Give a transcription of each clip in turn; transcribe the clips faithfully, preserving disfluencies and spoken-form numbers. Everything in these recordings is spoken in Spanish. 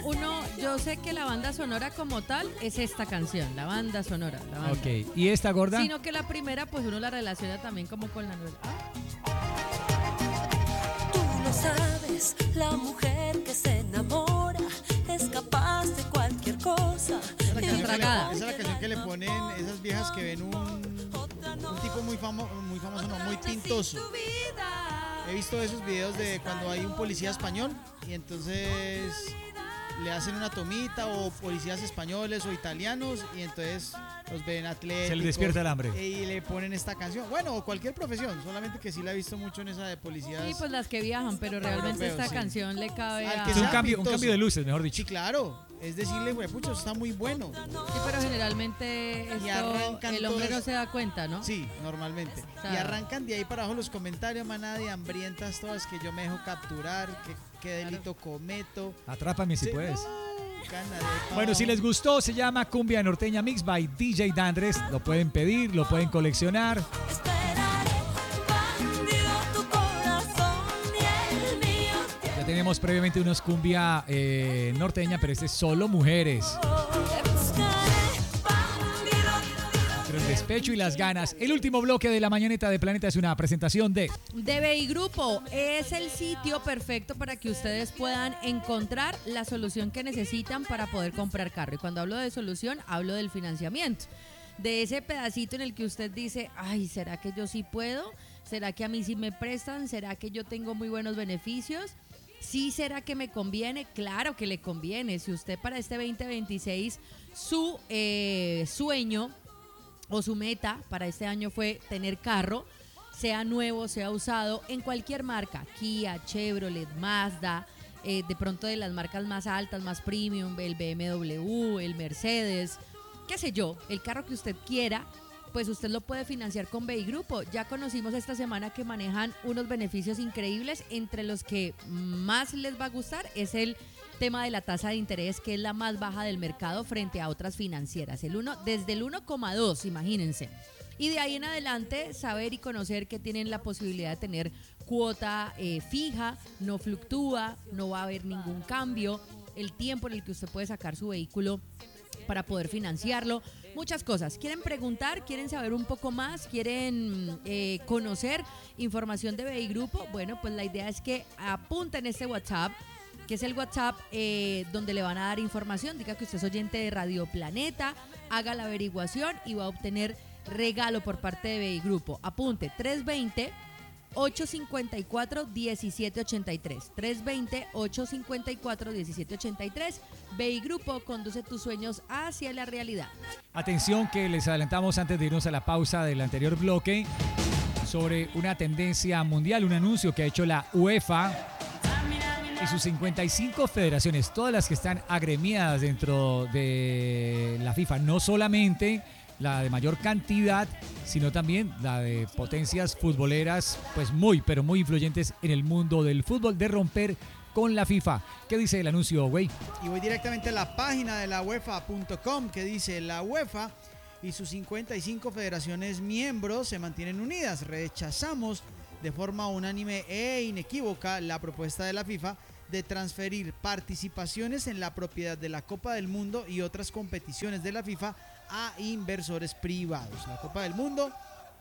uno, yo sé que la banda sonora como tal es esta canción, la banda sonora. La banda. Ok, ¿y esta gorda? Sino que la primera, pues uno la relaciona también como con la novela. Ah. Tú lo sabes, la mujer que se enamora es capaz de cualquier cosa. Esa es la canción, que le, esa es la canción que le ponen esas viejas que ven un, un tipo muy, famo, muy famoso, no, muy pintoso. He visto esos videos de cuando hay un policía español y entonces le hacen una tomita, o policías españoles o italianos, y entonces los ven atléticos. Se les despierta el hambre. Y le ponen esta canción. Bueno, o cualquier profesión, solamente que sí la he visto mucho en esa de policías. Sí, pues las que viajan, pero realmente europeos, esta sí. canción le cabe a... Es un cambio, un cambio de luces, mejor dicho. Sí, claro. Es decirle, güey, pucha, eso está muy bueno. Sí, pero generalmente esto, el hombre todos, no se da cuenta, ¿no? Sí, normalmente. O sea, y arrancan de ahí para abajo los comentarios, manada de hambrientas todas, que yo me dejo capturar, que qué delito cometo. Atrápame si Sí, puedes. no, gana de Bueno, si les gustó, se llama Cumbia Norteña Mix by D J Dandres. Lo pueden pedir, lo pueden coleccionar. Ya tenemos previamente unos cumbia eh, norteña, pero este es solo mujeres. Pero el despecho y las ganas. El último bloque de la mañaneta de Planeta es una presentación de... D B I Grupo es el sitio perfecto para que ustedes puedan encontrar la solución que necesitan para poder comprar carro. Y cuando hablo de solución, hablo del financiamiento. De ese pedacito en el que usted dice, ay, ¿será que yo sí puedo? ¿Será que a mí sí me prestan? ¿Será que yo tengo muy buenos beneficios? ¿Sí será que me conviene? Claro que le conviene. Si usted para este veinte veintiséis su eh, sueño o su meta para este año fue tener carro, sea nuevo, sea usado, en cualquier marca, Kia, Chevrolet, Mazda, eh, de pronto de las marcas más altas, más premium, el B M W, el Mercedes, qué sé yo, el carro que usted quiera, pues usted lo puede financiar con B I Grupo. Ya conocimos esta semana que manejan unos beneficios increíbles, entre los que más les va a gustar es el tema de la tasa de interés, que es la más baja del mercado frente a otras financieras, el uno, desde el uno coma dos, imagínense. Y de ahí en adelante saber y conocer que tienen la posibilidad de tener cuota eh, fija, no fluctúa, no va a haber ningún cambio, el tiempo en el que usted puede sacar su vehículo para poder financiarlo, muchas cosas. ¿Quieren preguntar? ¿Quieren saber un poco más? ¿Quieren eh, conocer información de B I Grupo? Bueno, pues la idea es que apunten este WhatsApp, que es el WhatsApp eh, donde le van a dar información. Diga que usted es oyente de Radio Planeta, haga la averiguación y va a obtener regalo por parte de B I Grupo. Apunte, tres dos cero, ocho cinco cuatro, uno siete ocho tres. tres dos cero, ocho cinco cuatro, uno siete ocho tres. B I Grupo conduce tus sueños hacia la realidad. Atención, que les adelantamos antes de irnos a la pausa del anterior bloque sobre una tendencia mundial, un anuncio que ha hecho la UEFA y sus cincuenta y cinco federaciones, todas las que están agremiadas dentro de la FIFA, no solamente la de mayor cantidad, sino también la de potencias futboleras, pues muy, pero muy influyentes en el mundo del fútbol, de romper con la FIFA. ¿Qué dice el anuncio, güey? Y voy directamente a la página de la UEFA punto com, que dice: la UEFA y sus cincuenta y cinco federaciones miembros se mantienen unidas. Rechazamos de forma unánime e inequívoca la propuesta de la FIFA de transferir participaciones en la propiedad de la Copa del Mundo y otras competiciones de la FIFA a inversores privados. La Copa del Mundo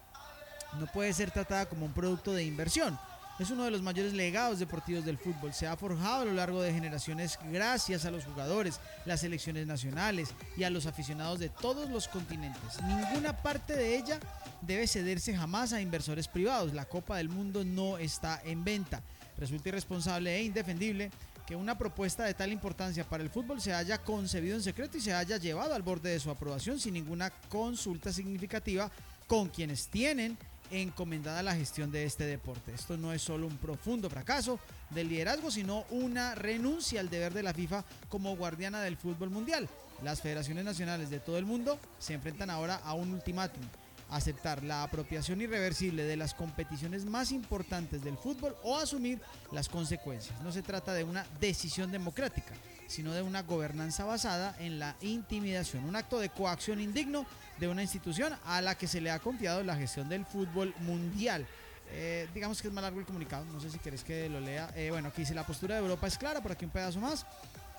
no puede ser tratada como un producto de inversión. Es uno de los mayores legados deportivos del fútbol. Se ha forjado a lo largo de generaciones gracias a los jugadores, las selecciones nacionales y a los aficionados de todos los continentes. Ninguna parte de ella debe cederse jamás a inversores privados. La Copa del Mundo no está en venta. Resulta irresponsable e indefendible que una propuesta de tal importancia para el fútbol se haya concebido en secreto y se haya llevado al borde de su aprobación sin ninguna consulta significativa con quienes tienen encomendada la gestión de este deporte. Esto no es solo un profundo fracaso del liderazgo, sino una renuncia al deber de la FIFA como guardiana del fútbol mundial. Las federaciones nacionales de todo el mundo se enfrentan ahora a un ultimátum: aceptar la apropiación irreversible de las competiciones más importantes del fútbol o asumir las consecuencias. No se trata de una decisión democrática, sino de una gobernanza basada en la intimidación, un acto de coacción indigno de una institución a la que se le ha confiado la gestión del fútbol mundial. Eh, digamos que es más largo el comunicado, no sé si querés que lo lea. Eh, bueno, aquí dice: la postura de Europa es clara, por aquí un pedazo más.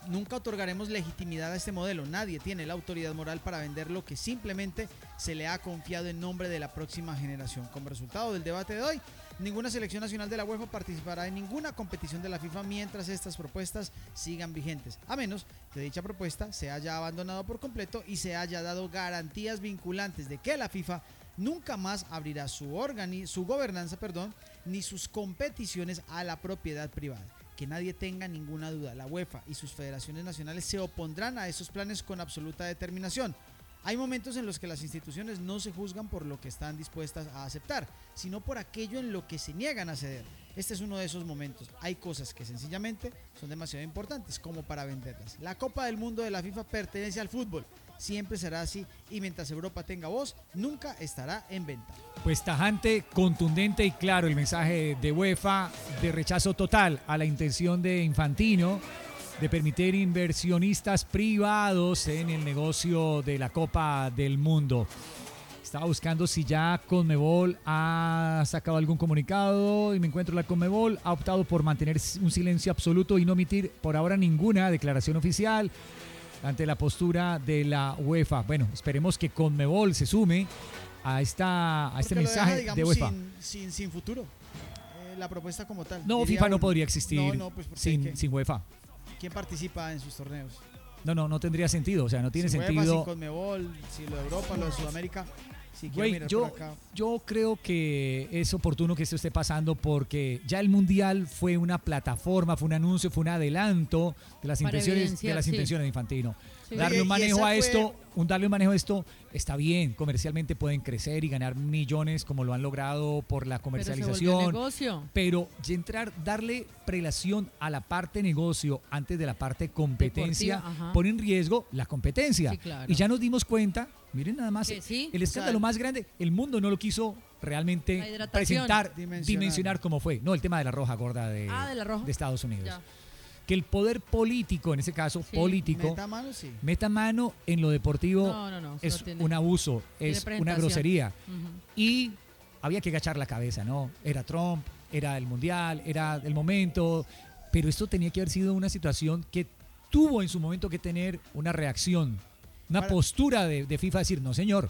nunca otorgaremos legitimidad a este modelo. Nadie tiene la autoridad moral para vender lo que simplemente se le ha confiado en nombre de la próxima generación. Como resultado del debate de hoy, ninguna selección nacional de la UEFA participará en ninguna competición de la FIFA mientras estas propuestas sigan vigentes, a menos que dicha propuesta se haya abandonado por completo y se haya dado garantías vinculantes de que la FIFA nunca más abrirá su, organi- su gobernanza perdón, ni sus competiciones a la propiedad privada. Que nadie tenga ninguna duda, la UEFA y sus federaciones nacionales se opondrán a esos planes con absoluta determinación. Hay momentos en los que las instituciones no se juzgan por lo que están dispuestas a aceptar, sino por aquello en lo que se niegan a ceder. Este es uno de esos momentos. Hay cosas que sencillamente son demasiado importantes como para venderlas. La Copa del Mundo de la FIFA pertenece al fútbol. Siempre será así y mientras Europa tenga voz, nunca estará en venta. Pues tajante, contundente y claro el mensaje de UEFA de rechazo total a la intención de Infantino de permitir inversionistas privados en el negocio de la Copa del Mundo. Estaba buscando si ya Conmebol ha sacado algún comunicado y me encuentro la Conmebol ha optado por mantener un silencio absoluto y no emitir por ahora ninguna declaración oficial ante la postura de la UEFA. Bueno, esperemos que Conmebol se sume a esta a este Porque mensaje lo deja, digamos, de UEFA. Sin, sin, sin futuro. Eh, la propuesta como tal. No, Diría FIFA no uno. podría existir No, no, pues, ¿por qué? sin, ¿Qué? sin UEFA. ¿Quién participa en sus torneos? No, no, no tendría sentido. O sea, no tiene sin UEFA, sentido. sin Conmebol, si lo de Europa, lo de Sudamérica. Si quiero Güey, mirar yo, por acá. yo creo que es oportuno que esto esté pasando porque ya el Mundial fue una plataforma, fue un anuncio, fue un adelanto de las Para intenciones evidenciar, de las sí. intenciones de Infantino. Sí. Darle Oye, un y manejo esa a fue- esto, un darle un manejo a esto está bien, comercialmente pueden crecer y ganar millones como lo han logrado por la Pero se volvió comercialización. negocio. Pero ya entrar, darle prelación a la parte negocio antes de la parte competencia, Deportiva, ajá. pone en riesgo la competencia. Sí, claro. Y ya nos dimos cuenta, miren nada más, Que sí. el escándalo O sea, más grande, el mundo no lo quiso La realmente hidratación. presentar, Dimensionar. dimensionar cómo fue. No, el tema de la roja gorda de, Ah, de la roja. de Estados Unidos. Ya. Que el poder político, en ese caso Sí. político, Meta mano, sí. meta mano en lo deportivo No, no, no. eso es no tiene- un abuso, tiene es una presentación. grosería. Ujú. Y había que agachar la cabeza, ¿no? Era Trump, era el Mundial, era el momento, pero esto tenía que haber sido una situación que tuvo en su momento que tener una reacción, una Para- postura de, de FIFA, decir, no señor,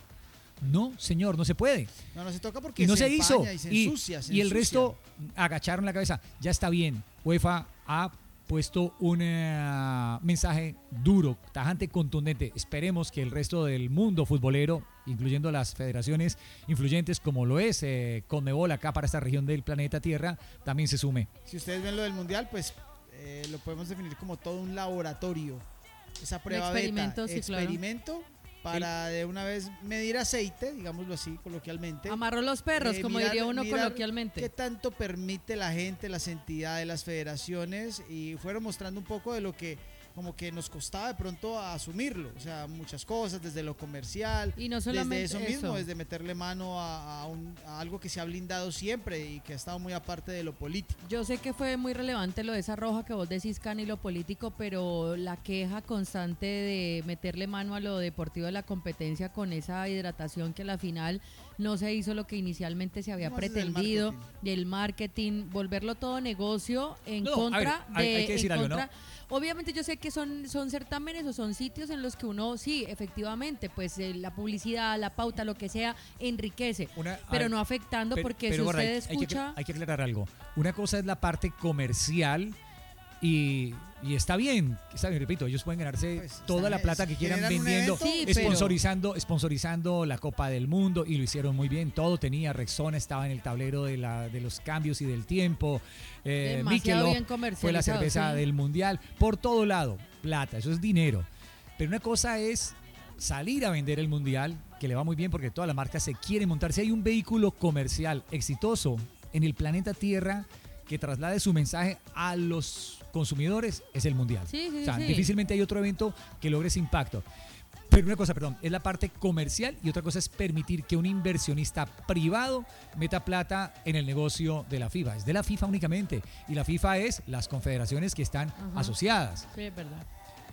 no señor, no se puede. No, no se toca porque Y no se, se, hizo. empaña y se Y, ensucia, se y el ensucia. resto agacharon la cabeza. Ya está bien. UEFA ha puesto un eh, mensaje duro, tajante, contundente. Esperemos que el resto del mundo futbolero, incluyendo las federaciones influyentes como lo es eh, Conmebol acá para esta región del planeta Tierra, también se sume. Si ustedes ven lo del mundial, pues eh, lo podemos definir como todo un laboratorio. Esa prueba experimento, beta, sí, claro. experimento para de una vez medir aceite, digámoslo así coloquialmente. Amarró los perros, Eh, como mirar- diría uno mirar coloquialmente. ¿Qué tanto permite la gente, las entidades, las federaciones? Y fueron mostrando un poco de lo que como que nos costaba de pronto asumirlo. O sea, muchas cosas, desde lo comercial, Y no solamente desde eso mismo, eso. desde meterle mano a, a un- a algo que se ha blindado siempre y que ha estado muy aparte de lo político. Yo sé que fue muy relevante lo de esa roja que vos decís, Cani, lo político, pero la queja constante de meterle mano a lo deportivo de la competencia con esa hidratación que a la final no se hizo lo que inicialmente se había No, ese es el pretendido, marketing. del marketing, volverlo todo negocio en No, a contra ver, hay- de... hay que decir en algo, ¿no? contra- Obviamente yo sé que son, son certámenes o son sitios en los que uno, sí, efectivamente, pues eh, la publicidad, la pauta, lo que sea, enriquece, Una- a pero ver, no afectando Pero- porque pero, si Gorra, usted hay- hay que- escucha... Hay que, aclarar algo. Una cosa es la parte comercial y, y está bien, está bien, repito, ellos pueden ganarse Pues, toda está- la plata que quieran generan un vendiendo, evento, Sí, pero- sponsorizando, sponsorizando la Copa del Mundo y lo hicieron muy bien, todo tenía, Rexona estaba en el tablero de, la, de los cambios y del tiempo, eh, Demasiado Michelob bien fue la comercializado, cerveza sí. del Mundial, por todo lado, plata, eso es dinero. Pero una cosa es salir a vender el Mundial, que le va muy bien porque todas las marcas se quieren montar. Si hay un vehículo comercial exitoso en el planeta Tierra que traslade su mensaje a los consumidores, es el Mundial. Sí, sí, o sea, sí. difícilmente hay otro evento que logre ese impacto. Pero una cosa, perdón, es la parte comercial y otra cosa es permitir que un inversionista privado meta plata en el negocio de la FIFA. Es de la FIFA únicamente. Y la FIFA es las confederaciones que están Ajá. asociadas. Sí, es verdad.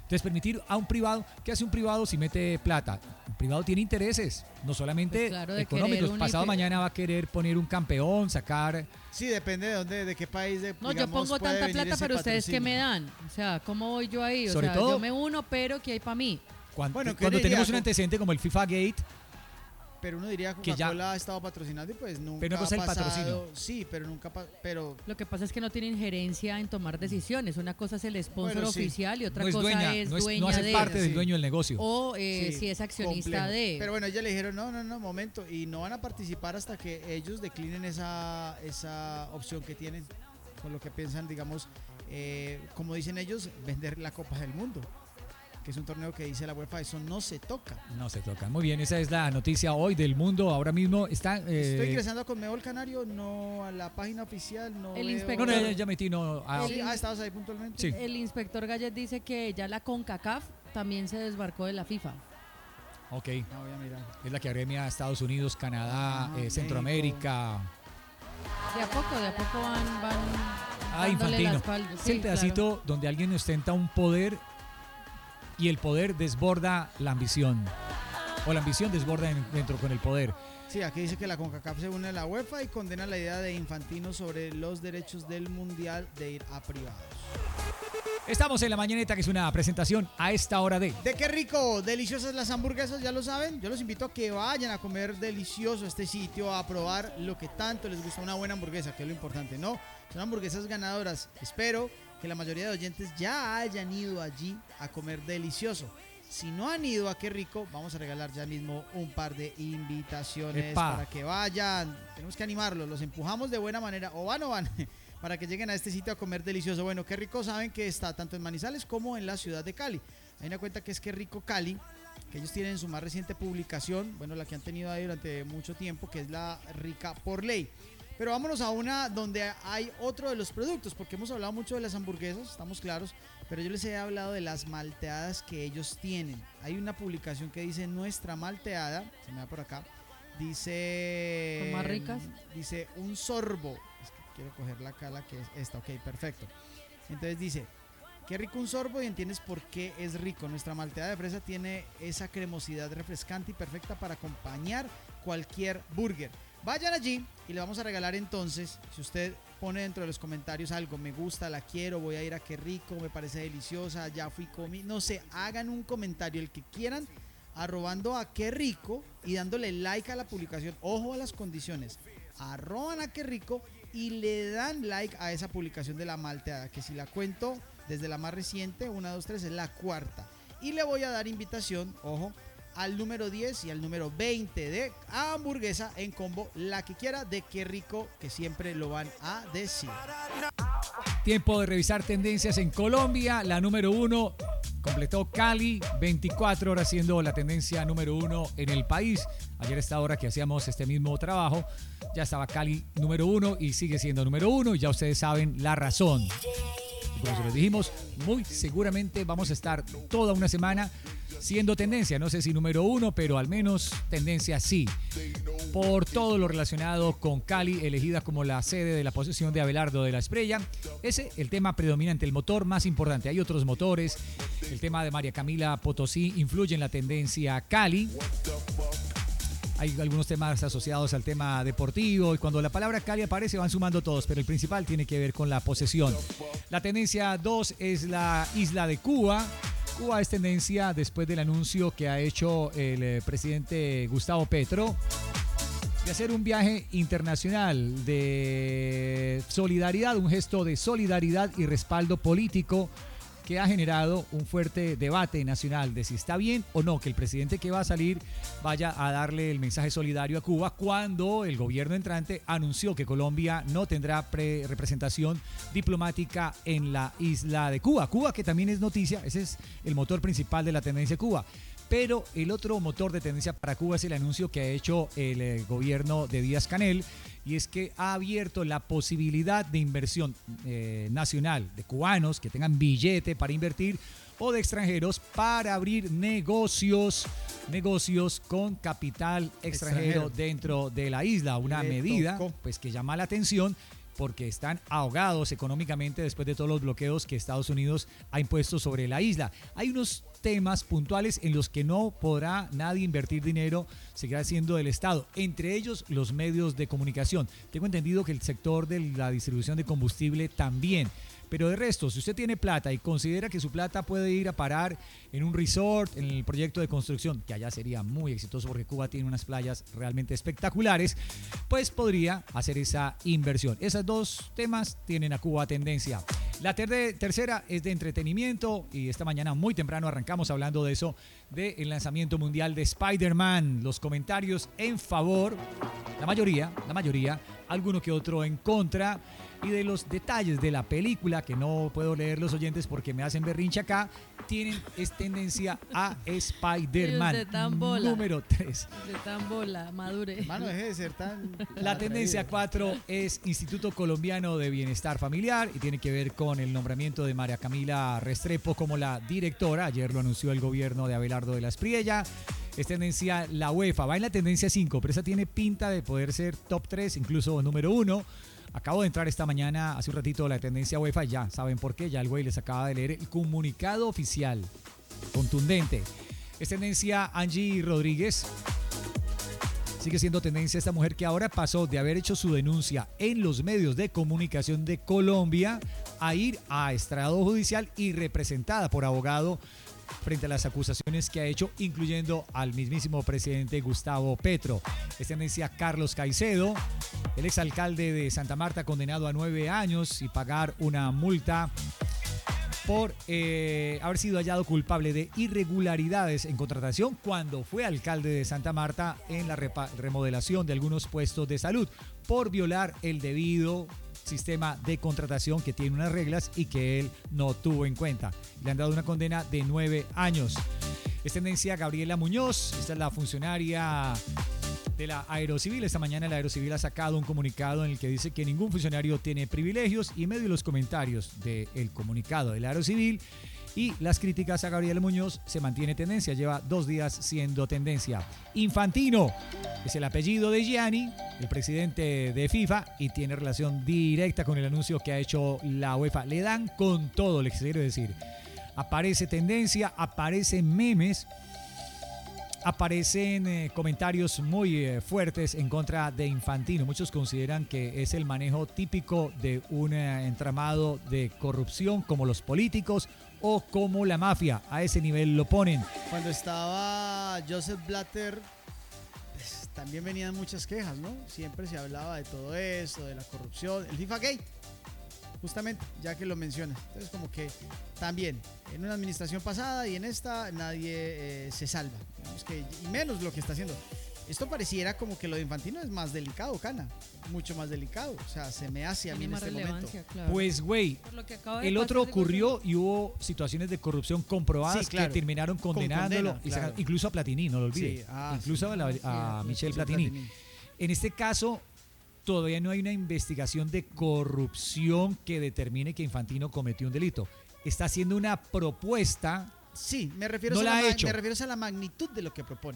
Entonces, permitir a un privado, ¿qué hace un privado si mete plata? Un privado tiene intereses, no solamente Pues claro, de económicos. querer Pasado unifi- mañana va a querer poner un campeón, sacar... Sí, depende de dónde, de qué país. De, No, yo digamos, pongo puede tanta venir plata, ese pero ustedes qué me patrocinio. dan. O sea, ¿cómo voy yo ahí? O Sobre sea, todo- yo me uno, pero ¿qué hay para mí? Cuando, Bueno, ¿qué cuando diría? tenemos un Con- antecedente como el FIFA Gate, Pero uno diría que ya- Coca-Cola ha estado patrocinando y pues nunca Pero una cosa ha es el pasado. patrocinio. Sí, pero nunca pa- pero Lo que pasa es que no tiene injerencia en tomar decisiones. Una cosa es el sponsor Bueno, sí. oficial y otra no es cosa dueña, es no, es- dueña no hace de. parte del Sí. dueño del negocio. O eh, sí, si es accionista complejo. de. Pero bueno, ella le dijeron, no, no, no, momento, y no van a participar hasta que ellos declinen esa, esa opción que tienen, con lo que piensan, digamos, eh, como dicen ellos, vender la Copa del Mundo, que es un torneo que dice la UEFA, eso no se toca. No se toca. Muy bien, esa es la noticia hoy del mundo. Ahora mismo está... eh, Estoy ingresando a Conmebol Canario, no a la página oficial, no El veo- inspector- No, no, ya, ya metí, no... ah, Sí, ah, estabas ahí puntualmente. Sí. El inspector Gallet dice que ya la CONCACAF también se desbarcó de la FIFA. ok. Ah, voy a mirar. Es la que agremia a Estados Unidos, Canadá, Ah, eh, México. Centroamérica. De a poco, de a poco van, van Ah, dándole Infantino. la espalda. Es Sí, el pedacito donde alguien ostenta un poder y el poder desborda la ambición. O la ambición desborda en- dentro con el poder. Sí, aquí dice que la CONCACAF se une a la UEFA y condena la idea de Infantino sobre los derechos del Mundial de ir a privados. Estamos en la mañaneta, que es una presentación a esta hora de... De qué rico, deliciosas las hamburguesas, ya lo saben. Yo los invito a que vayan a comer delicioso a este sitio, a probar lo que tanto les gusta, una buena hamburguesa, que es lo importante, ¿no? Son hamburguesas ganadoras. Espero que la mayoría de oyentes ya hayan ido allí a comer delicioso. Si no han ido a Qué Rico, vamos a regalar ya mismo un par de invitaciones ¡Epa! para que vayan. Tenemos que animarlos, los empujamos de buena manera, o van o van, para que lleguen a este sitio a comer delicioso. Bueno, Qué Rico saben que está tanto en Manizales como en la ciudad de Cali. Hay una cuenta que es Qué Rico Cali, que ellos tienen en su más reciente publicación, bueno, la que han tenido ahí durante mucho tiempo, que es la Rica por Ley. Pero vámonos a una donde hay otro de los productos, porque hemos hablado mucho de las hamburguesas, estamos claros, pero yo les he hablado de las malteadas que ellos tienen. Hay una publicación que dice nuestra malteada, se me da por acá, dice... ¿Son más ricas? Dice un sorbo, es que quiero coger la cala que es esta, ok, perfecto. Entonces dice, qué rico un sorbo y entiendes por qué es rico. Nuestra malteada de fresa tiene esa cremosidad refrescante y perfecta para acompañar cualquier burger. Vayan allí y le vamos a regalar entonces, si usted pone dentro de los comentarios algo, me gusta, la quiero, voy a ir a Qué Rico, me parece deliciosa, ya fui, comí, no sé, hagan un comentario, el que quieran, arrobando a Qué Rico y dándole like a la publicación. Ojo a las condiciones, arroban a Qué Rico y le dan like a esa publicación de la malteada, que si la cuento desde la más reciente, una, dos, tres, es la cuarta. Y le voy a dar invitación, ojo, al número diez y al número veinte de hamburguesa en combo, la que quiera, de Qué Rico, que siempre lo van a decir. Tiempo de revisar tendencias en Colombia. La número uno completó Cali, veinticuatro horas siendo la tendencia número uno en el país. Ayer a esta hora que hacíamos este mismo trabajo, ya estaba Cali número uno y sigue siendo número uno. Y ya ustedes saben la razón. Como se los dijimos, muy seguramente vamos a estar toda una semana siendo tendencia. No sé si número uno, pero al menos tendencia sí. Por todo lo relacionado con Cali, elegida como la sede de la posesión de Abelardo de la Espriella. Ese el tema predominante, el motor más importante. Hay otros motores. El tema de María Camila Potosí influye en la tendencia Cali. Hay algunos temas asociados al tema deportivo y cuando la palabra Cali aparece van sumando todos, pero el principal tiene que ver con la posesión. La tendencia dos es la isla de Cuba. Cuba es tendencia después del anuncio que ha hecho el eh, presidente Gustavo Petro de hacer un viaje internacional de solidaridad, un gesto de solidaridad y respaldo político que ha generado un fuerte debate nacional de si está bien o no que el presidente que va a salir vaya a darle el mensaje solidario a Cuba cuando el gobierno entrante anunció que Colombia no tendrá pre- representación diplomática en la isla de Cuba. Cuba, que también es noticia, ese es el motor principal de la tendencia Cuba. Pero el otro motor de tendencia para Cuba es el anuncio que ha hecho el eh, gobierno de Díaz-Canel, y es que ha abierto la posibilidad de inversión eh, nacional de cubanos que tengan billete para invertir o de extranjeros para abrir negocios, negocios con capital extranjero, Extranjero. dentro de la isla. Una Le medida tocó. pues que llama la atención porque están ahogados económicamente después de todos los bloqueos que Estados Unidos ha impuesto sobre la isla. Hay unos temas puntuales en los que no podrá nadie invertir dinero, seguirá siendo del Estado, entre ellos los medios de comunicación. Tengo entendido que el sector de la distribución de combustible también. Pero de resto, si usted tiene plata y considera que su plata puede ir a parar en un resort, en el proyecto de construcción, que allá sería muy exitoso porque Cuba tiene unas playas realmente espectaculares, pues podría hacer esa inversión. Esos dos temas tienen a Cuba tendencia. La ter- tercera es de entretenimiento y esta mañana muy temprano arrancamos hablando de eso, del lanzamiento mundial de Spider-Man. Los comentarios en favor, la mayoría, la mayoría, alguno que otro en contra. Y de los detalles de la película, que no puedo leer los oyentes porque me hacen berrinche acá, tienen es tendencia a Spider-Man. Y usted tan bola. Número tres. De tan bola, madure. Hermano, deje de ser tan... La tendencia cuatro es Instituto Colombiano de Bienestar Familiar y tiene que ver con el nombramiento de María Camila Restrepo como la directora. Ayer lo anunció el gobierno de Abelardo de la Espriella. Es tendencia la UEFA, va en la tendencia cinco, pero esa tiene pinta de poder ser top tres, incluso número uno. Acabo de entrar esta mañana, hace un ratito, la tendencia UEFA, ya saben por qué, ya el güey les acaba de leer el comunicado oficial, contundente. Es tendencia Angie Rodríguez, sigue siendo tendencia esta mujer que ahora pasó de haber hecho su denuncia en los medios de comunicación de Colombia a ir a estrado judicial y representada por abogado frente a las acusaciones que ha hecho, incluyendo al mismísimo presidente Gustavo Petro. Es tendencia Carlos Caicedo, el exalcalde de Santa Marta, condenado a nueve años y pagar una multa por eh, haber sido hallado culpable de irregularidades en contratación cuando fue alcalde de Santa Marta en la repa- remodelación de algunos puestos de salud, por violar el debido sistema de contratación que tiene unas reglas y que él no tuvo en cuenta. Le han dado una condena de nueve años. Es tendencia Gabriela Muñoz, esta es la funcionaria de la Aerocivil. Esta mañana la Aerocivil ha sacado un comunicado en el que dice que ningún funcionario tiene privilegios, y en medio de los comentarios del comunicado de la Aerocivil y las críticas a Gabriela Muñoz, se mantiene tendencia, lleva dos días siendo tendencia. Infantino es el apellido de Gianni, el presidente de FIFA, y tiene relación directa con el anuncio que ha hecho la UEFA. Le dan con todo, les quiero decir. Aparece tendencia, aparecen memes, aparecen eh, comentarios muy eh, fuertes en contra de Infantino. Muchos consideran que es el manejo típico de un eh, entramado de corrupción, como los políticos o como la mafia. A ese nivel lo ponen. Cuando estaba Joseph Blatter, pues, también venían muchas quejas, ¿no? Siempre se hablaba de todo eso, de la corrupción, el FIFA Gate, justamente, ya que lo mencionas. Entonces, como que también en una administración pasada y en esta nadie eh, se salva. Digamos que, y menos lo que está haciendo. Esto pareciera como que lo de Infantino es más delicado, Cana. Mucho más delicado. O sea, se me hace a mí en este momento. Claro. Pues, güey, el otro ocurrió y hubo situaciones de corrupción comprobadas, sí, claro, que terminaron condenándolo, con condena, claro, incluso a Platini, no lo olvide. Sí, ah, incluso sí, a, la, a sí, Michel Platini. Platini. En este caso, todavía no hay una investigación de corrupción que determine que Infantino cometió un delito. Está haciendo una propuesta. Sí, me refiero, no a, la la ha ma- hecho. me refiero a la magnitud de lo que propone.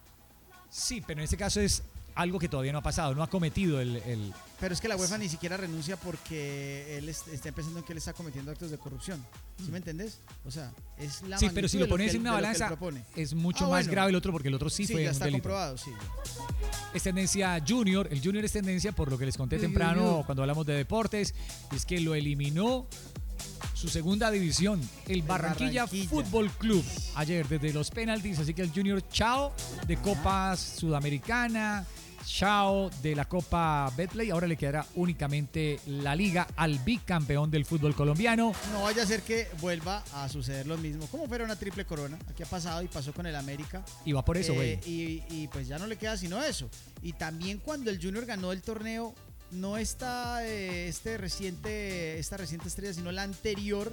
Sí, pero en este caso es algo que todavía no ha pasado, no ha cometido el... el... Pero es que la UEFA ni siquiera renuncia porque él es, está pensando en que él está cometiendo actos de corrupción. ¿Sí me entendés? O sea, es la Sí, pero si lo pones que, en una balanza, es mucho ah, más bueno. grave el otro, porque el otro sí, sí fue ya un está delito. comprobado, sí. Es tendencia Junior, el Junior es tendencia por lo que les conté temprano cuando hablamos de deportes, es que lo eliminó su segunda división, el Barranquilla, Barranquilla Fútbol Club, ayer desde los penaltis, así que el Junior chao de Copa Sudamericana, chao de la Copa Betplay, ahora le quedará únicamente la liga al bicampeón del fútbol colombiano. No vaya a ser que vuelva a suceder lo mismo, como fuera una triple corona, aquí ha pasado y pasó con el América. Y va por eso, güey. Eh, y, y pues ya no le queda sino eso. Y también cuando el Junior ganó el torneo, no está eh, este reciente, esta reciente estrella, sino la anterior,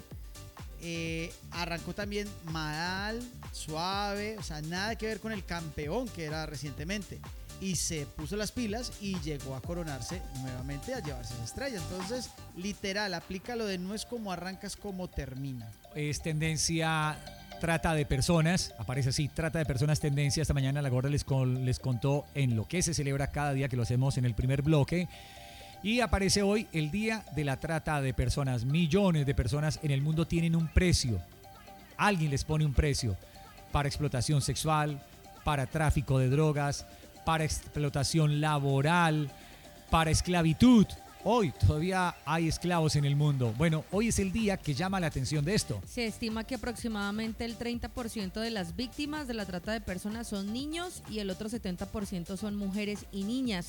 eh, arrancó también mal, suave, o sea, nada que ver con el campeón que era recientemente. Y se puso las pilas y llegó a coronarse nuevamente, a llevarse esa estrella. Entonces, literal, aplica lo de no es como arrancas, como termina. Es tendencia trata de personas, aparece así, trata de personas tendencia. Esta mañana la gorda les, con, les contó en lo que se celebra cada día, que lo hacemos en el primer bloque, Y aparece hoy el Día de la Trata de Personas. Millones de personas en el mundo tienen un precio. Alguien les pone un precio para explotación sexual, para tráfico de drogas, para explotación laboral, para esclavitud. Hoy todavía hay esclavos en el mundo. Bueno, hoy es el día que llama la atención de esto. Se estima que aproximadamente el treinta por ciento de las víctimas de la trata de personas son niños y el otro setenta por ciento son mujeres y niñas.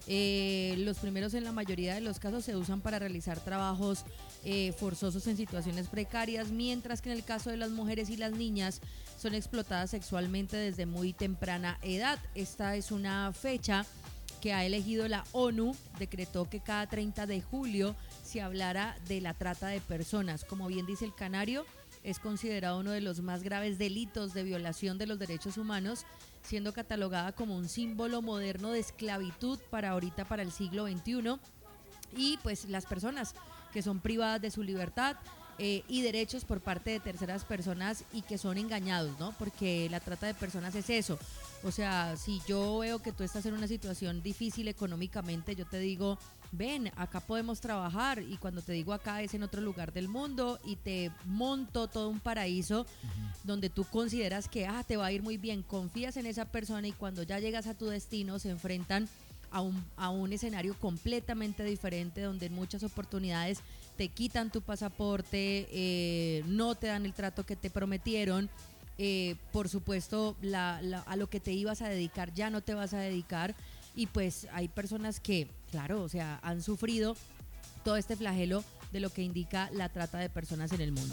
Eh, los primeros en la mayoría de los casos se usan para realizar trabajos eh, forzosos en situaciones precarias, mientras que en el caso de las mujeres y las niñas son explotadas sexualmente desde muy temprana edad. Esta es una fecha que ha elegido la ONU, decretó que cada treinta de julio se hablara de la trata de personas. Como bien dice el Canario, es considerado uno de los más graves delitos de violación de los derechos humanos, siendo catalogada como un símbolo moderno de esclavitud para ahorita, para el siglo veintiuno. Y pues las personas que son privadas de su libertad eh, y derechos por parte de terceras personas y que son engañados, ¿no? Porque la trata de personas es eso. O sea, si yo veo que tú estás en una situación difícil económicamente, yo te digo, ven, acá podemos trabajar, y cuando te digo acá es en otro lugar del mundo y te monto todo un paraíso uh-huh. donde tú consideras que ah, te va a ir muy bien, confías en esa persona y cuando ya llegas a tu destino se enfrentan a un, a un escenario completamente diferente donde en muchas oportunidades te quitan tu pasaporte, eh, no te dan el trato que te prometieron. Eh, por supuesto, la, la, a lo que te ibas a dedicar ya no te vas a dedicar, y pues hay personas que, claro, o sea, han sufrido todo este flagelo de lo que indica la trata de personas en el mundo.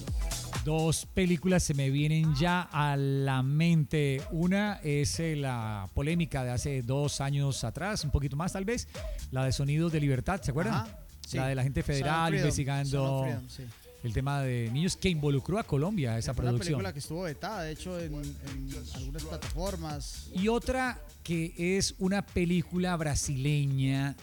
Dos películas se me vienen ya a la mente. Una es eh, la polémica de hace dos años atrás, un poquito más tal vez, la de Sonidos de Libertad, ¿se acuerdan? Ajá, sí. La de la gente federal investigando Freedom, sí. el tema de niños, que involucró a Colombia, esa fue producción. Una película que estuvo vetada, de hecho, en, en algunas plataformas. Y otra que es una película brasileña,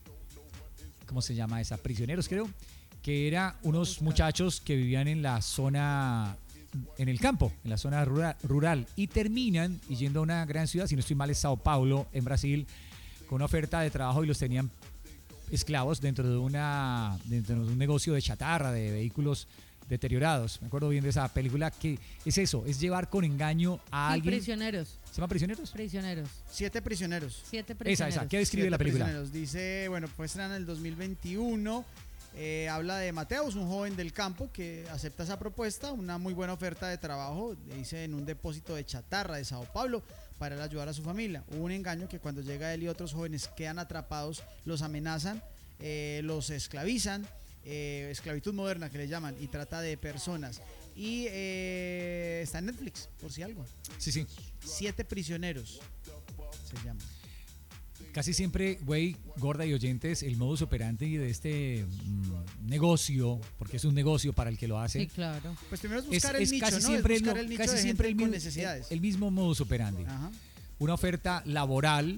¿cómo se llama esa? Prisioneros, creo, que era unos muchachos que vivían en la zona, en el campo, en la zona rural, rural y terminan yendo a una gran ciudad, si no estoy mal es Sao Paulo, en Brasil, con una oferta de trabajo y los tenían esclavos dentro de una dentro de un negocio de chatarra, de vehículos deteriorados. Me acuerdo bien de esa película, que es eso, es llevar con engaño a sí, alguien. Prisioneros. ¿Se llama Prisioneros? Prisioneros. Siete prisioneros. Siete prisioneros. Esa, esa. ¿Qué describe Siete la película? Prisioneros. Dice, bueno, fue estrenada en el dos mil veintiuno. Eh, habla de Mateus, un joven del campo que acepta esa propuesta, una muy buena oferta de trabajo, dice, en un depósito de chatarra de Sao Paulo para él ayudar a su familia. Hubo un engaño que cuando llega él y otros jóvenes quedan atrapados, los amenazan, eh, los esclavizan, eh, esclavitud moderna que le llaman, y trata de personas. Y eh, está en Netflix, por si algo. Sí, sí. Siete prisioneros se llama. Casi siempre, güey, gorda y oyentes, el modus operandi de este mmm, negocio, porque es un negocio para el que lo hace. Sí, claro. Pues primero es buscar es, el es nicho, casi ¿no? siempre Es buscar el, el nicho casi de siempre gente el, con mismo- necesidades. el, el mismo modus operandi. Ajá. Una oferta laboral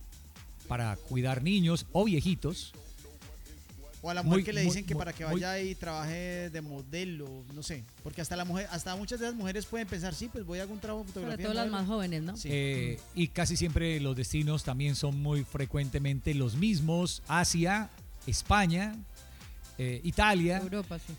para cuidar niños o viejitos. O a la mujer Muy, que le muy, dicen que muy, para que muy- vaya y trabaje de modelo, no sé, porque hasta la mujer, hasta muchas de las mujeres pueden pensar, sí, pues voy a algún trabajo de Sobre fotografía. todo las modelo. más jóvenes, ¿no? Sí. Eh, y casi siempre los destinos también son muy frecuentemente los mismos: Asia, España, eh, Italia. Europa, sí.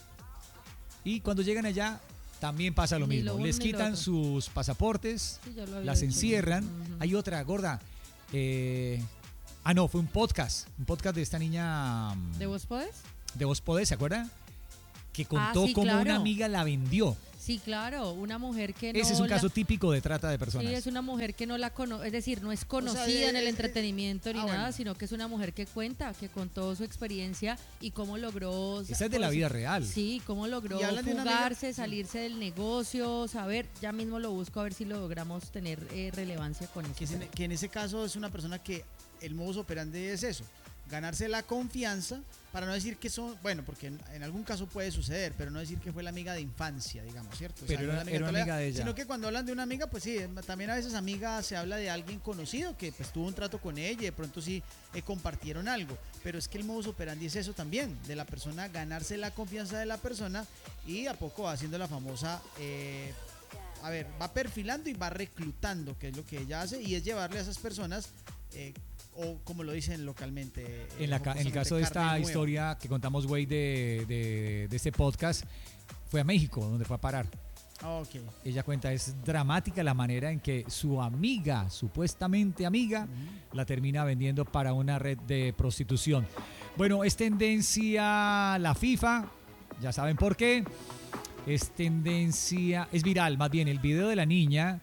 Y cuando llegan allá también pasa lo Ni mismo. lo uno Les ni lo quitan otro. sus pasaportes, Sí, ya lo había las dicho. encierran. Ujú. Hay otra, gorda. eh, ah, no, fue un podcast. Un podcast de esta niña mm, ¿De vos podés? de Vos Podés, ¿se acuerda? Que contó Ah, sí, cómo claro. una amiga la vendió. Sí, claro, una mujer que no Ese es un la- caso típico de trata de personas. Sí, es una mujer que no la conoce, es decir, no es conocida sea, en el es- entretenimiento ni ah, nada, bueno. sino que es una mujer que cuenta, que contó su experiencia y cómo logró... Esa es de la pues, vida real. Sí, cómo logró Y hablan de una amiga- fugarse, salirse del negocio, saber, ya mismo lo busco a ver si logramos tener eh, relevancia con eso. Que, es en, que en ese caso es una persona que el modus operandi es eso, ganarse la confianza, para no decir que son, bueno, porque en, en algún caso puede suceder, pero no decir que fue la amiga de infancia, digamos, ¿cierto? O sea, Pero no era- la era una toda la amiga vida, de ella. Sino que cuando hablan de una amiga, pues sí, también a veces amiga se habla de alguien conocido que pues tuvo un trato con ella y de pronto sí eh, compartieron algo, pero es que el modus operandi es eso también, de la persona ganarse la confianza de la persona y a poco va haciendo la famosa... Eh, a ver, va perfilando y va reclutando, que es lo que ella hace, y es llevarle a esas personas eh, o como lo dicen localmente. eh, En, la, ca- en el jocosamente, caso de esta carne nueva. historia que contamos, güey, de, de, de este podcast, fue a México, donde fue a parar. Ah, ok. Ella cuenta, es dramática la manera en que su amiga, supuestamente amiga, la termina vendiendo para una red de prostitución. Bueno, es tendencia la FIFA, ya saben por qué. Es tendencia, es viral más bien el video de la niña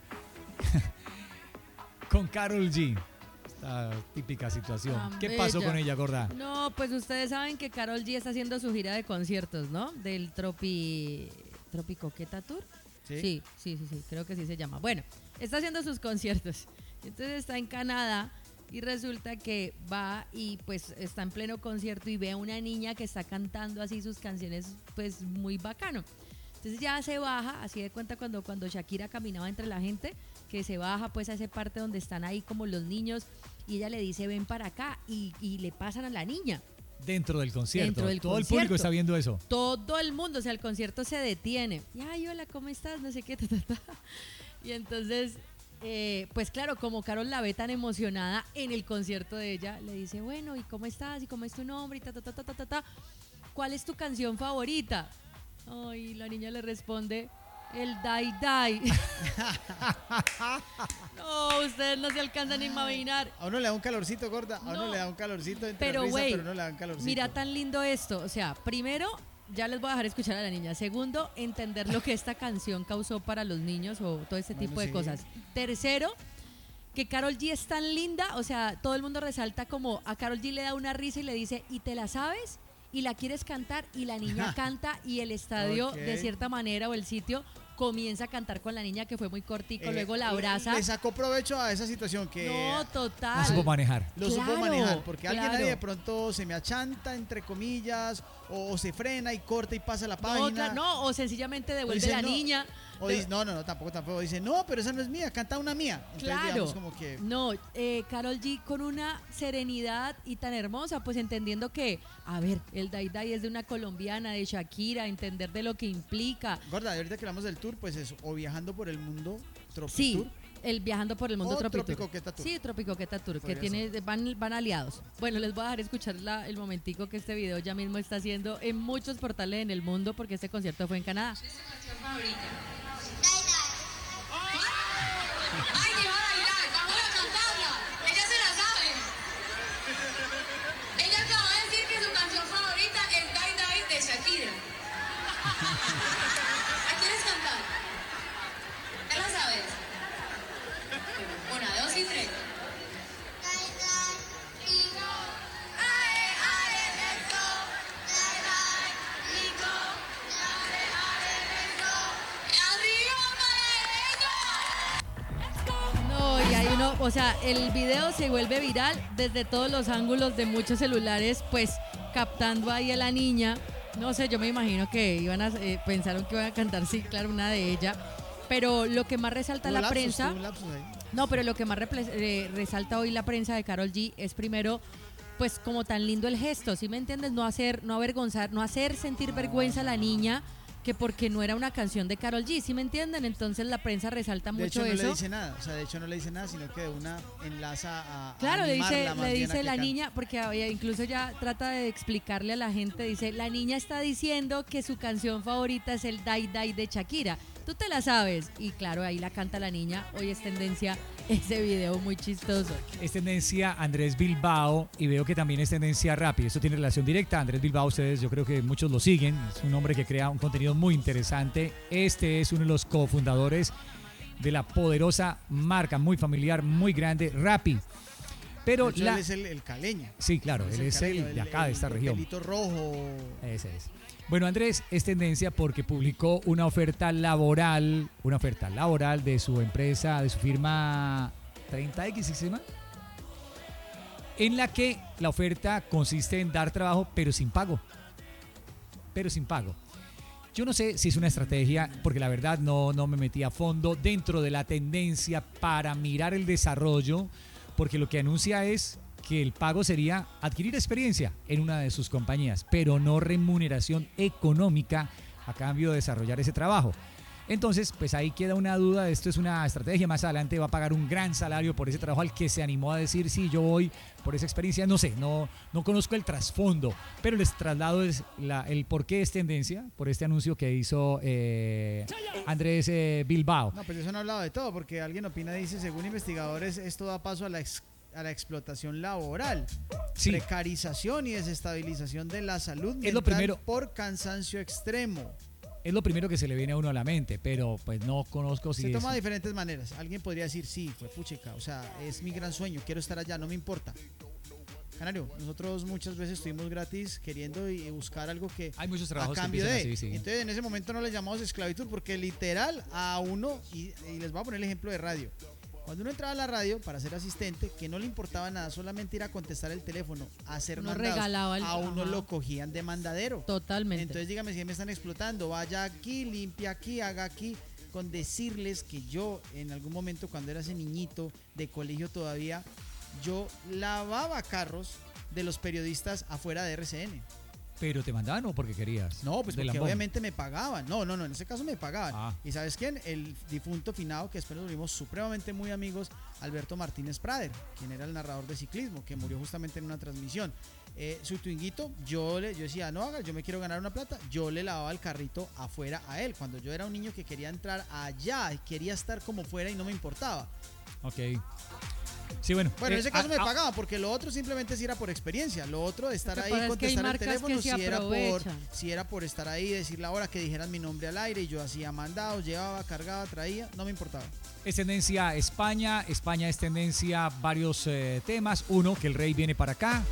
con Karol G. Esta típica situación. Tan ¿Qué pasó bella. con ella, gorda? No, pues ustedes saben que Karol G está haciendo su gira de conciertos, ¿no? Del Tropi... ¿Tropicoqueta Tour? Sí. Sí, sí, sí, sí, creo que sí se llama. Bueno, está haciendo sus conciertos. Entonces está en Canadá y resulta que va y pues está en pleno concierto y ve a una niña que está cantando así sus canciones pues muy bacano. Entonces ya se baja, así de cuenta cuando, cuando Shakira caminaba entre la gente, que se baja pues a esa parte donde están ahí como los niños y ella le dice ven para acá y, y le pasan a la niña. Dentro del concierto. Dentro del Todo el concierto. público está viendo eso. Todo el mundo, o sea, el concierto se detiene. Y, ay, hola, ¿cómo estás? No sé qué, ta, ta, ta. Y entonces, eh, pues claro, como Karol la ve tan emocionada en el concierto de ella, le dice, bueno, ¿y cómo estás? ¿Y cómo es tu nombre? Y ta, ta, ta, ta, ta, ta, ta. ¿Cuál es tu canción favorita? Ay, la niña le responde, el Dai Dai. No, ustedes no se alcanzan a imaginar. A uno le da un calorcito, gorda. A uno No. le da un calorcito entre Pero, risa, güey, pero no le da un calorcito. mira tan lindo esto. O sea, primero, ya les voy a dejar escuchar a la niña. Segundo, entender lo que esta canción causó para los niños o todo este Bueno, tipo de sí. cosas. Tercero, que Karol G es tan linda. O sea, todo el mundo resalta como a Karol G le da una risa y le dice, ¿y te la sabes? Y la quieres cantar y la niña canta y el estadio Ok. de cierta manera o el sitio comienza a cantar con la niña que fue muy cortico, Eh, luego la le- abraza. Le sacó provecho a esa situación que No, No total. supo manejar. lo supo Claro, manejar. Porque alguien claro. ahí de pronto se me achanta, entre comillas, o, o se frena y corta y pasa la No, página. claro, no, o sencillamente devuelve dice, la no. niña. O de- dice, no, no, no, tampoco, tampoco. Dice, no, pero esa no es mía, canta una mía. Entonces, Claro, digamos, como que no, eh, Karol G con una serenidad y tan hermosa, pues entendiendo que, a ver, el Dai Dai es de una colombiana, de Shakira, entender de lo que implica. gorda, y ahorita que hablamos del tour, pues eso, o viajando por el mundo, Tropi Sí, Tour. el Viajando por el Mundo O Tropi Tropico Tour. Queta Tour. Sí, Tropicoqueta Tour, que Podría tiene, van, van aliados. Bueno, les voy a dejar escuchar la- el momentico que este video ya mismo está haciendo en muchos portales en el mundo, porque este concierto fue en Canadá. ¡Ay, que va a bailar! ¡Vamos a cantarla! ¡Ella se la sabe! Ella acaba de decir que su canción favorita es Dai Dai de Shakira. ¿La quieres cantar? ¿Te la sabes? Una, dos y tres. Dai Dai y go. Ae, ae, let's go. Dai Dai y go. Ae, ae, let's go. ¡Arriba para ella! No, y hay uno, o sea, el video se vuelve viral desde todos los ángulos de muchos celulares, pues captando ahí a la niña. No sé, yo me imagino que iban a, eh, pensaron que iban a cantar, sí, claro, una de ella. Pero lo que más resalta Tuvo la lapsus, prensa, tuvo un lapsus ahí. no, pero lo que más repre- eh, resalta hoy la prensa de Karol G es primero, pues como tan lindo el gesto, ¿sí me entiendes? No hacer, no avergonzar, no hacer sentir vergüenza a la niña, que porque no era una canción de Karol G, ¿sí me entienden? Entonces la prensa resalta De mucho hecho, no eso. le dice nada. O sea, de hecho, no le dice nada, sino que de una enlaza a. a Claro, le dice, animarla más le bien a dice que la cante. niña, porque había- incluso ya trata de explicarle a la gente, dice, la niña está diciendo que su canción favorita es el Dai Dai de Shakira. Tú te la sabes. Y claro, ahí la canta la niña. Hoy es tendencia ese video muy chistoso. Es tendencia Andrés Bilbao y veo que también es tendencia Rappi. Esto tiene relación directa. Andrés Bilbao, ustedes yo creo que muchos lo siguen. Es un hombre que crea un contenido muy interesante. Este es uno de los cofundadores de la poderosa marca muy familiar, muy grande, Rappi. Pero De hecho, la... él es el, el caleño. Sí, claro, él es caleño, el de acá, de esta el región. pelito rojo. Ese es. Bueno, Andrés es tendencia porque publicó una oferta laboral, una oferta laboral de su empresa, de su firma treinta equis, ¿sí se llama? En la que la oferta consiste en dar trabajo, pero sin pago. Pero sin pago. Yo no sé si es una estrategia, porque la verdad no, no me metí a fondo dentro de la tendencia para mirar el desarrollo, porque lo que anuncia es que el pago sería adquirir experiencia en una de sus compañías, pero no remuneración económica a cambio de desarrollar ese trabajo. Entonces, pues ahí queda una duda, esto es una estrategia, más adelante va a pagar un gran salario por ese trabajo al que se animó a decir, sí, yo voy por esa experiencia, no sé, no, no conozco el trasfondo, pero les traslado es la, el por qué es tendencia, por este anuncio que hizo eh, Andrés eh, Bilbao. No, pues eso no ha hablado de todo, porque alguien opina, dice, según investigadores, esto da paso a la, ex, a la explotación laboral, Sí. precarización y desestabilización de la salud mental Es lo primero. por cansancio extremo. Es lo primero que se le viene a uno a la mente, pero pues no conozco si Se es... toma de diferentes maneras. Alguien podría decir, sí, fue puchica, o sea, es mi gran sueño, quiero estar allá, no me importa. Canario, nosotros muchas veces estuvimos gratis queriendo y buscar algo que Hay muchos a trabajos que cambio empiezan de. así, sí. Entonces en ese momento no le llamamos esclavitud porque literal a uno, y, y les voy a poner el ejemplo de radio. Cuando uno entraba a la radio para ser asistente, que no le importaba nada, solamente ir a contestar el teléfono, a hacer Uno mandados, regalaba el- a uno ajá. lo cogían de mandadero. Totalmente. Entonces dígame si me están explotando, vaya aquí, limpia aquí, haga aquí, con decirles que yo en algún momento cuando era ese niñito de colegio todavía, yo lavaba carros de los periodistas afuera de R C N. Pero te mandaban o porque querías. No, pues De porque lambón. obviamente me pagaban. No, no, no, en ese caso me pagaban. Ah. ¿Y sabes quién? El difunto finado, que después nos volvimos supremamente muy amigos, Alberto Martínez Prader, quien era el narrador de ciclismo, que murió justamente en una transmisión. Eh, su twinguito, yo le yo decía, no haga, yo me quiero ganar una plata, yo le lavaba el carrito afuera a él. Cuando yo era un niño que quería entrar allá, quería estar como fuera y no me importaba. Ok. Sí, bueno. Bueno, en eh, ese caso ah, me ah, pagaban, porque lo otro simplemente sí era por experiencia. Lo otro de estar Lo que ahí, pasa es que hay contestar el marcas teléfono, que se si era, por, aprovechan. si era por estar ahí, decir la hora, que dijeran mi nombre al aire y yo hacía mandados, llevaba, cargaba, traía, no me importaba. Es tendencia España. España es tendencia varios eh, temas. Uno, que el rey viene para acá.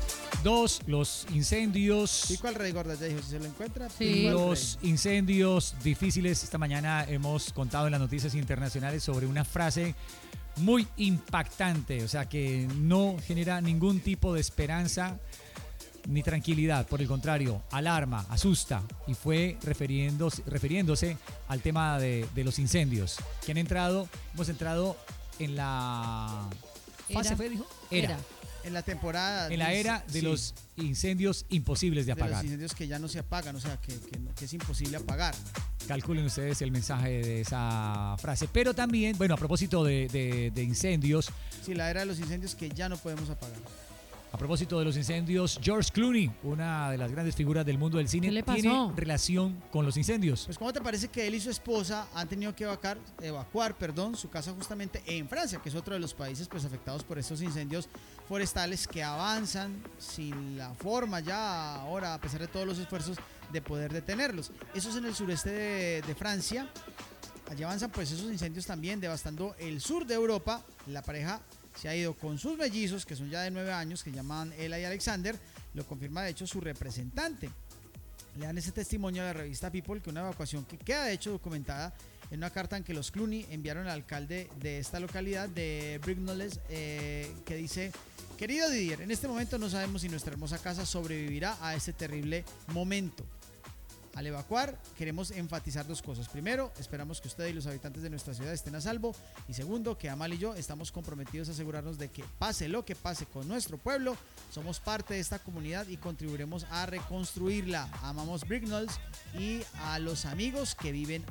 Dos, los incendios. Pico al rey, gorda, ya dijo, si se lo encuentra, Sí. pico al Los incendios difíciles. Esta mañana hemos contado en las noticias internacionales sobre una frase muy impactante, o sea que no genera ningún tipo de esperanza ni tranquilidad, por el contrario, alarma, asusta, y fue refiriéndose, refiriéndose al tema de, de los incendios, que han entrado, hemos entrado en la fase, Era. fue, dijo, Era. rey. En la temporada. en la dice- era de sí, los incendios imposibles de de los apagar. incendios que ya no se apagan, o sea, que, que no- que es imposible apagar. Calculen ustedes el mensaje de esa frase. Pero también, bueno, a propósito de, de- de incendios, Sí, la era de los incendios que ya no podemos apagar. a propósito de los incendios, George Clooney, una de las grandes figuras del mundo del cine, ¿Qué le pasó? tiene relación con los incendios. Pues ¿cómo te parece que él y su esposa han tenido que evacuar, evacuar perdón, su casa justamente en Francia, que es otro de los países pues, afectados por estos incendios forestales que avanzan sin la forma ya ahora, a pesar de todos los esfuerzos, de poder detenerlos? Eso es en el sureste de, de Francia. Allí avanzan pues esos incendios también, devastando el sur de Europa. La pareja se ha ido con sus mellizos, que son ya de nueve años, que llaman Ella y Alexander. Lo confirma de hecho su representante. Le dan ese testimonio a la revista People, que una evacuación que queda de hecho documentada en una carta en que los Clooney enviaron al alcalde de esta localidad de Brignoles, eh, que dice: querido Didier, en este momento no sabemos si nuestra hermosa casa sobrevivirá a este terrible momento. Al evacuar, queremos enfatizar dos cosas. Primero, esperamos que usted y los habitantes de nuestra ciudad estén a salvo. Y segundo, que Amal y yo estamos comprometidos a asegurarnos de que pase lo que pase con nuestro pueblo, somos parte de esta comunidad y contribuiremos a reconstruirla. Amamos Brignoles y a los amigos que viven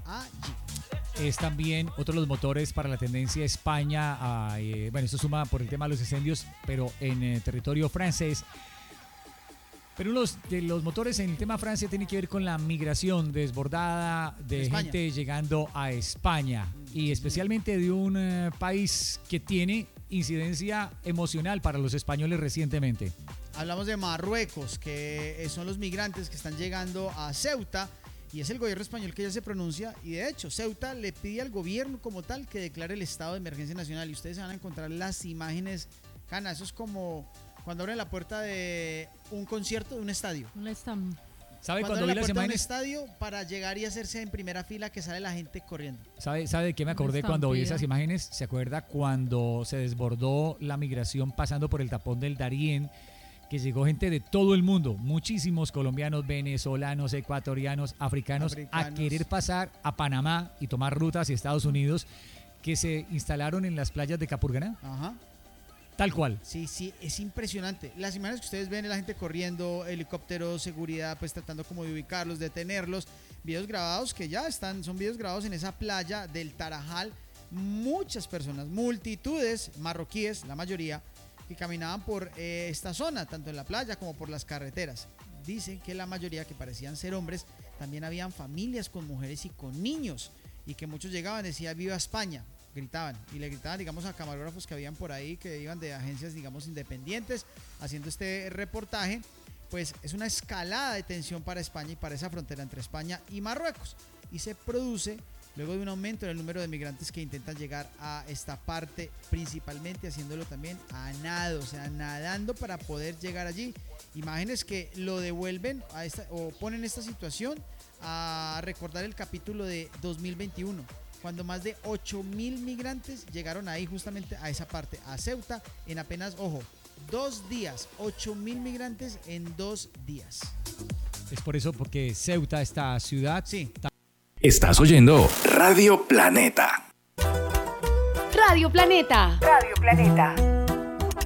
allí. Es también otro de los motores para la tendencia España. A, eh, bueno, esto suma por el tema de los incendios, pero en eh, territorio francés. Pero uno de los motores en el tema Francia tiene que ver con la migración desbordada de España. gente llegando a España. Y especialmente de un eh, país que tiene incidencia emocional para los españoles recientemente. Hablamos de Marruecos, que son los migrantes que están llegando a Ceuta. Y es el gobierno español que ya se pronuncia. Y de hecho, Ceuta le pide al gobierno como tal que declare el estado de emergencia nacional. Y ustedes se van a encontrar las imágenes. Cana, eso es como cuando abren la puerta de un concierto de un estadio. No están. ¿Sabe Cuando cuando vi abren la las puerta de un imágenes? estadio para llegar y hacerse en primera fila, que sale la gente corriendo. ¿Sabe, ¿Sabe de qué me Una acordé cuando vi estampida. esas imágenes? ¿Se acuerda cuando se desbordó la migración pasando por el tapón del Darién? Que llegó gente de todo el mundo, muchísimos colombianos, venezolanos, ecuatorianos, africanos, Africanos. a querer pasar a Panamá y tomar rutas hacia Estados Unidos, que se instalaron en las playas de Capurganá. Ajá. Tal cual. Sí, sí, es impresionante. Las imágenes que ustedes ven, la gente corriendo, helicópteros, seguridad, pues tratando como de ubicarlos, detenerlos. Videos grabados que ya están, son videos grabados en esa playa del Tarajal. Muchas personas, multitudes marroquíes, la mayoría, que caminaban por eh, esta zona, tanto en la playa como por las carreteras. Dicen que la mayoría, que parecían ser hombres, también habían familias con mujeres y con niños, y que muchos llegaban y decían viva España, gritaban, y le gritaban, digamos, a camarógrafos que habían por ahí, que iban de agencias, digamos, independientes, haciendo este reportaje. Pues es una escalada de tensión para España y para esa frontera entre España y Marruecos, y se produce luego de un aumento en el número de migrantes que intentan llegar a esta parte, principalmente haciéndolo también a nado, o sea, nadando para poder llegar allí. Imágenes que lo devuelven a esta, o ponen esta situación a recordar el capítulo de dos mil veintiuno, cuando más de ocho mil migrantes llegaron ahí justamente a esa parte, a Ceuta, en apenas, ojo, dos días, ocho mil migrantes en dos días. Es por eso, porque Ceuta, esta ciudad... Sí. Estás oyendo Radio Planeta. Radio Planeta. Radio Planeta.